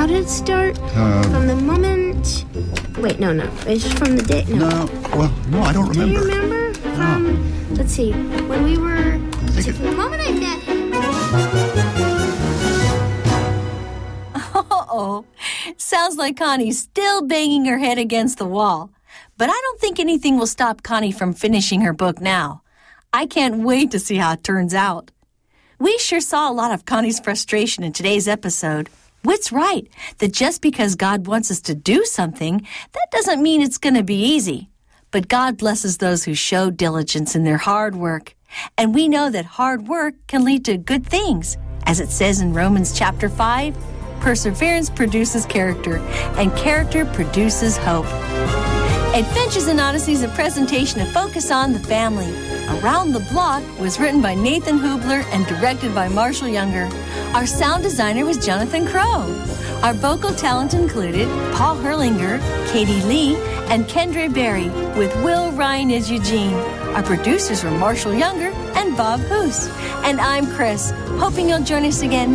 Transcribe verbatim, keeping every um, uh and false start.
how did it start? Um, from the moment... Wait, no, no. It's from the day... No. No, well, no, I don't remember. Do you remember? From, let's see, when we were... think it- From the moment I met him... Uh-oh. Sounds like Connie's still banging her head against the wall. But I don't think anything will stop Connie from finishing her book now. I can't wait to see how it turns out. We sure saw a lot of Connie's frustration in today's episode. Whit's right, that just because God wants us to do something, that doesn't mean it's going to be easy. But God blesses those who show diligence in their hard work. And we know that hard work can lead to good things. As it says in Romans chapter five, perseverance produces character, and character produces hope. Adventures in Odyssey is a presentation of Focus on the Family. Around the Block was written by Nathan Hubler and directed by Marshall Younger. Our sound designer was Jonathan Crow. Our vocal talent included Paul Herlinger, Katie Lee, and Kendra Berry, with Will Ryan as Eugene. Our producers were Marshall Younger and Bob Hoos. And I'm Chris, hoping you'll join us again